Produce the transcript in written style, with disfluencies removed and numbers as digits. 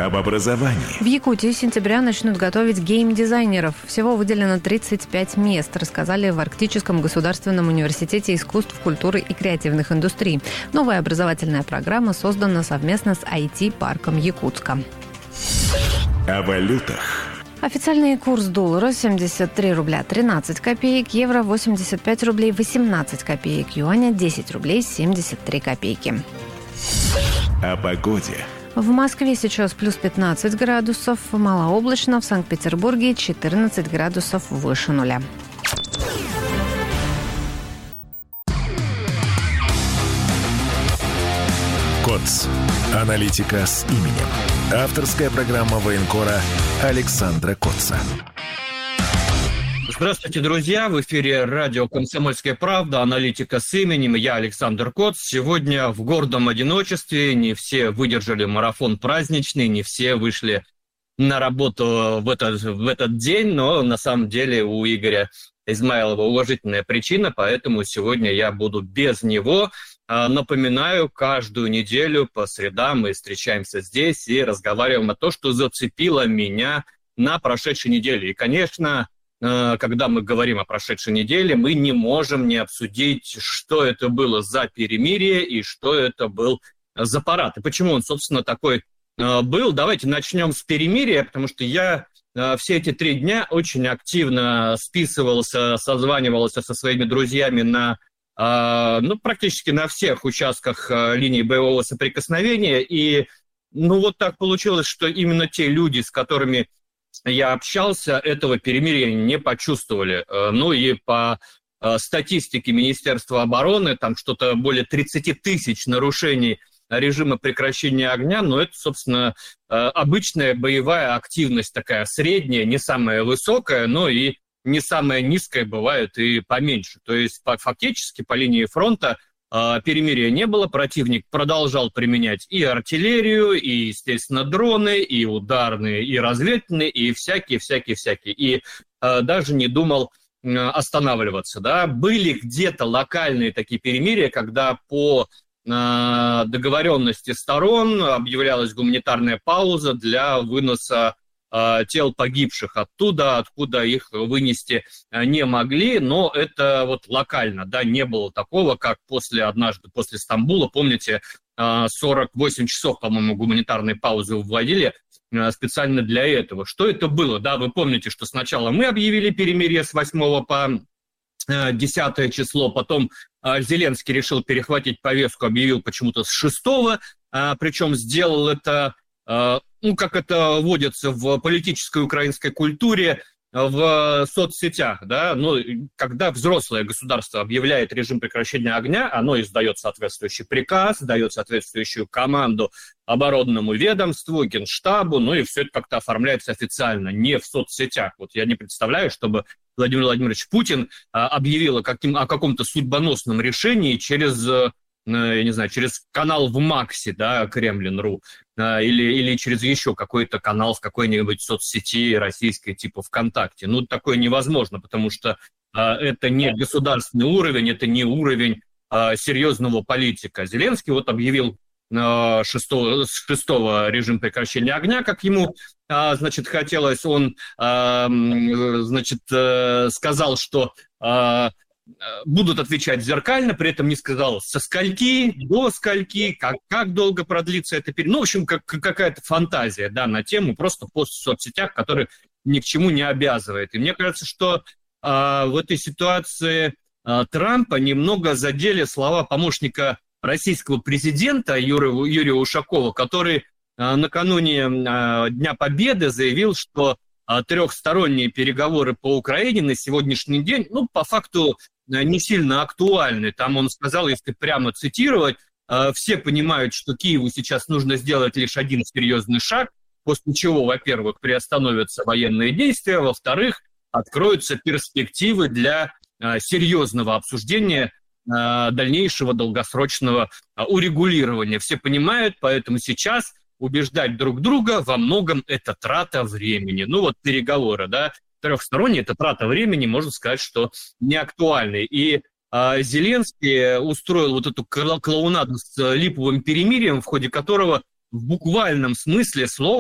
об образовании. В Якутии с сентября начнут готовить гейм-дизайнеров. Всего выделено 35 мест, рассказали в Арктическом государственном университете искусств, культуры и креативных индустрий. Новая образовательная программа создана совместно с IT-парком Якутска. О валютах. Официальный курс доллара 73 рубля 13 копеек, евро 85 рублей 18 копеек, юаня 10 рублей 73 копейки. О погоде. В Москве сейчас плюс 15 градусов, малооблачно, в Санкт-Петербурге 14 градусов выше нуля. КОЦ. Аналитика с именем. Авторская программа военкора Александра Котца. Здравствуйте, друзья! В эфире радио «Комсомольская правда», аналитика с именем. Я Александр Котц. Сегодня в гордом одиночестве. Не все выдержали марафон праздничный, не все вышли на работу в этот день, но на самом деле у Игоря Измайлова уважительная причина, поэтому сегодня я буду без него. Напоминаю, каждую неделю по средам мы встречаемся здесь и разговариваем о том, что зацепило меня на прошедшей неделе. И, конечно, когда мы говорим о прошедшей неделе, мы не можем не обсудить, что это было за перемирие и что это был за парад. И почему он, собственно, такой был. Давайте начнем с перемирия, потому что я все эти 3 дня очень активно списывался, созванивался со своими друзьями на практически на всех участках линии боевого соприкосновения. И вот так получилось, что именно те люди, с которыми я общался, этого перемирия не почувствовали. И по статистике Министерства обороны, там что-то более 30 тысяч нарушений режима прекращения огня, но это, собственно, обычная боевая активность такая средняя, не самая высокая, но и не самая низкая, бывает и поменьше. То есть фактически по линии фронта перемирия не было, противник продолжал применять и артиллерию, и, естественно, дроны, и ударные, и разведывательные, и всякие. И даже не думал останавливаться. Да? Были где-то локальные такие перемирия, когда по договоренности сторон объявлялась гуманитарная пауза для выноса тел погибших оттуда, откуда их вынести не могли, но это вот локально, да, не было такого, как однажды после Стамбула, помните, 48 часов, по-моему, гуманитарной паузы вводили специально для этого. Что это было? Да, вы помните, что сначала мы объявили перемирие с 8 по 10 число, потом Зеленский решил перехватить повестку, объявил почему-то с 6, причем сделал это, как это водится в политической украинской культуре, в соцсетях, да, когда взрослое государство объявляет режим прекращения огня, оно издает соответствующий приказ, дает соответствующую команду оборонному ведомству, Генштабу, и все это как-то оформляется официально, не в соцсетях. Вот я не представляю, чтобы Владимир Владимирович Путин объявил о каком-то судьбоносном решении через через канал в Максе, да, Кремлин.ру, или через еще какой-то канал в какой-нибудь соцсети российской, типа ВКонтакте. Такое невозможно, потому что это не государственный уровень, это не уровень серьезного политика. Зеленский объявил с 6 режим прекращения огня, как ему, хотелось. Он, сказал, что будут отвечать зеркально, при этом не сказал, со скольки, до скольки, как долго продлится это период. В общем, какая-то фантазия, да, на тему, просто пост в соцсетях, который ни к чему не обязывает. И мне кажется, что в этой ситуации Трампа немного задели слова помощника российского президента Юрия Ушакова, который накануне Дня Победы заявил, что трехсторонние переговоры по Украине на сегодняшний день, по факту не сильно актуальны. Там он сказал, если прямо цитировать, все понимают, что Киеву сейчас нужно сделать лишь один серьезный шаг, после чего, во-первых, приостановятся военные действия, во-вторых, откроются перспективы для серьезного обсуждения дальнейшего долгосрочного урегулирования. Все понимают, поэтому сейчас убеждать друг друга во многом это трата времени. Переговоры, да, трехсторонние, это трата времени, можно сказать, что не актуальны. И Зеленский устроил эту клоунаду с липовым перемирием, в ходе которого в буквальном смысле слова